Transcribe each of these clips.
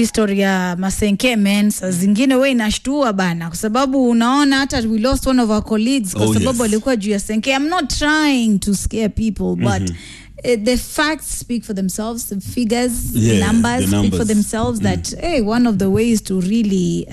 history ya Masenke men saa zingine wewe inashtua bana kwa sababu unaona hata we lost one of our colleagues kwa sababu alikuwa juu ya Senke. I'm not trying to scare people but the facts speak for themselves, the figures, the numbers speak for themselves that hey, one of the ways to really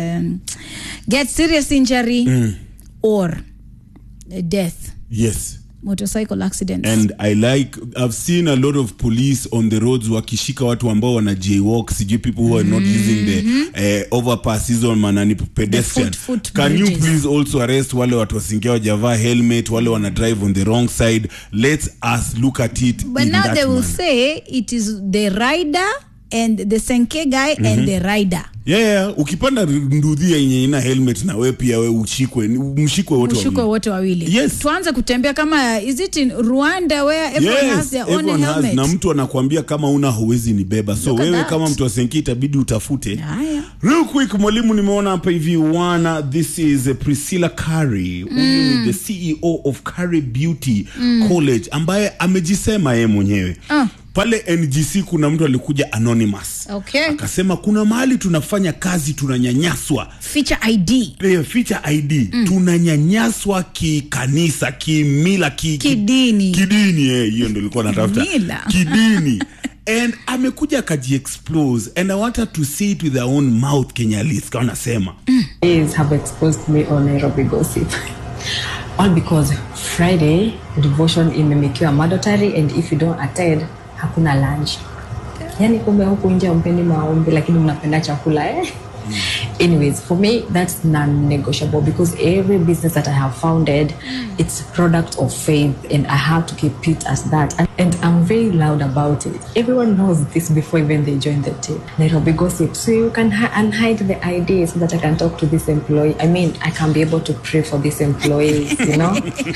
get serious injury or death. Yes. Motorcycle accidents. And I've seen a lot of police on the roads wakishika watu ambao wana jaywalk, people who are not using the overpasses on manani pedestrian. Can you please also arrest wale watu wasingia wajavaa helmet, wale wana drive on the wrong side? Let us look at it. But now they will say it is the rider and the Senke guy and the rider. Ukipanda ndudhia yenye ina helmet na wewe pia wewe mshikwe wote wawili. Yes. Tuanze kutembea kama is it in Rwanda where everyone has their own helmet. Na mtu anakuambia kama una huwezi ni beba. So wewe kama mtu wa Senke itabidi utafute. Real quick mwalimu nimeona hapa hivi this is Priscilla Curry, the CEO of Curry Beauty College ambaye amejisema yeye mwenyewe. Pale NGC kuna mtu alikuja anonymous. Akasema kuna mahali tunafanya kazi tunanyanyaswa. Feature ID. Feature ID. Tunanyanyaswa kikanisa, kimila, kidini. Kidini, hiyo ndio nilikuwa natafuta. Kidini. And amekuja kaji-expose and I want her to say it with her own mouth Kenyalese. Kaona sema. Days have exposed me on Nairobi gossip. All because Friday devotion imemekiwa mandatory and if you don't attend hakuna lunch. Yani kumbe huku nje mpendi maombi lakini mnapenda chakula Anyways, for me that's non-negotiable because every business that I have founded it's a product of faith and I have to keep it as that and I'm very loud about it. Everyone knows this before even they join the team. Nairobi gossip, so you can unhide the idea so that I can talk to this employee. I mean, I can be able to pray for this employee, you know.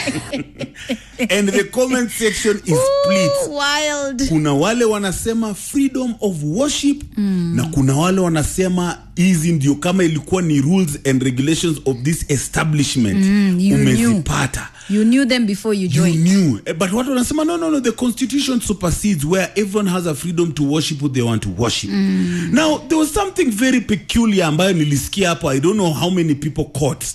And the comment section is split. Wild. Kuna wale wanasema freedom of worship na kuna wale wanasema hizi ndio kama ilikuwa ni rules and regulations of this establishment. Umezipata. You knew them before you joined. You knew. But what wanasema no, the constitution supersedes where everyone has a freedom to worship who they want to worship. Now, there was something very peculiar ambayo nilisikia hapo. I don't know how many people caught.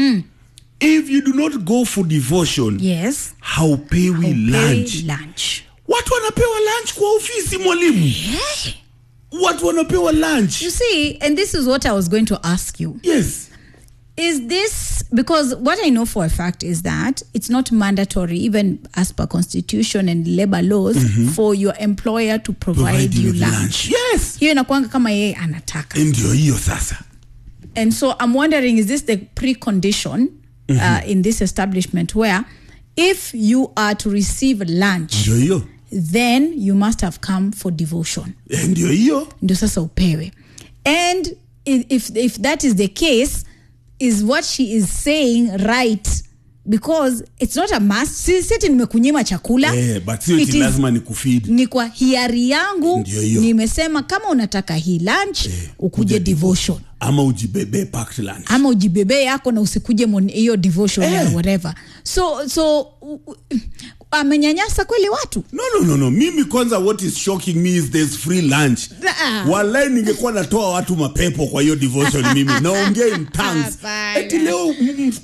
If you do not go for devotion, haupewi lunch. Watu wanapewa lunch kwa ofisi mwalimu. Watu wanapewa lunch. You see, and this is what I was going to ask you. Yes. Is this, because what I know for a fact is that it's not mandatory, even as per constitution and labor laws, for your employer to provide you lunch. Yes. Hiyo inakuanga kama yeye anataka. Ndio hiyo sasa. And so I'm wondering, is this the precondition in this establishment where if you are to receive lunch, then you must have come for devotion. Ndio hiyo. Ndio sasa upewe. And if that is the case, is what she is saying right? Because it's not a must. Sisi nimekunyima chakula. But sio eti lazima nikufeed. Ni kwa hiari yangu nimesema kama unataka hii lunch ukuje devotion. Ama ujibebe packed lunch. Ama ujibebe yako na usikuje hiyo devotion or whatever. So amenyanyasa kweli watu? No. Mimi kwanza what is shocking me is there's free lunch. Wallahi ningekuwa natoa watu mapepo kwa hiyo devotion mimi. Naongea in tongues. Eti leo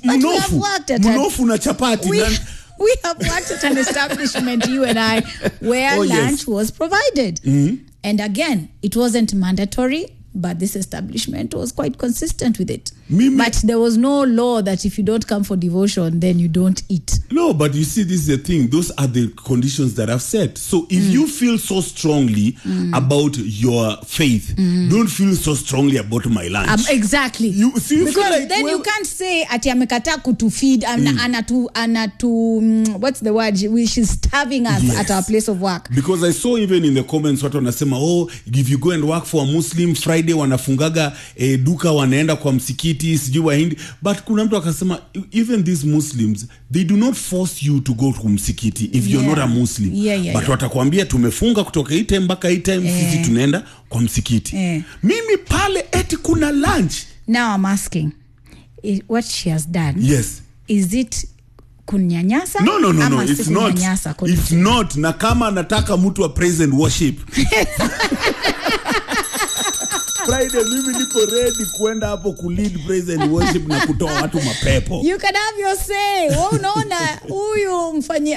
mnofu na chapati. We have worked at an establishment, you and I, where lunch was provided. And again, it wasn't mandatory, but this establishment was quite consistent with it. But there was no law that if you don't come for devotion, then you don't eat. No, but you see, this is the thing. Those are the conditions that I've set. So if you feel so strongly about your faith, don't feel so strongly about my lunch. Exactly. You because feel like, then you can't say ati amekataa kutufeed anatu what's the word? She's starving us at our place of work. Because I saw even in the comments watu wanasema if you go and work for a Muslim, Friday wanafungaga duka wanaenda kwa msikiti sijui wahindi. But kuna mtu akasema even these Muslims, they do not force you to go to msikiti if you're not a Muslim. But watakwambia tumefunga kutoka hii time mpaka hii time sisi tunaenda kwa msikiti. Mimi pale eti kuna lunch. Now I'm asking, what she has done. Yes. Is it kunyanyasa? No. It's not. It's not. Na kama nataka mtu wa praise and worship. Friday mimi niko ready kwenda hapo kulead praise and worship na kutoa watu mapepo. You can have your say. Wewe unaona huyu mfanyi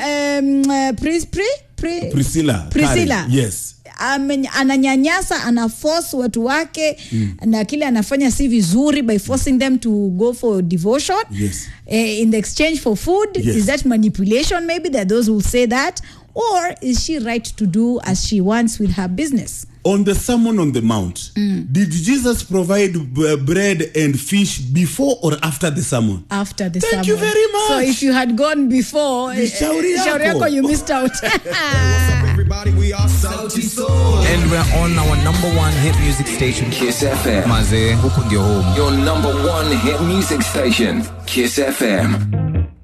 Priscilla. Yes. Ananyanyasa, anaforce watu wake na kile anafanya si vizuri by forcing them to go for devotion. Yes. In the exchange for food. Yes. Is that manipulation? Maybe there are those who say that. Or is she right to do as she wants with her business? On the Sermon on the Mount, did Jesus provide bread and fish before or after the sermon? After the Thank sermon. you very much. So if you had gone before, shauri yako. you missed out. What's up, everybody? We are Sauti Sol. And we're on our number one hit music station, Kiss FM. Maze, huku ndio home. Your number one hit music station, Kiss FM.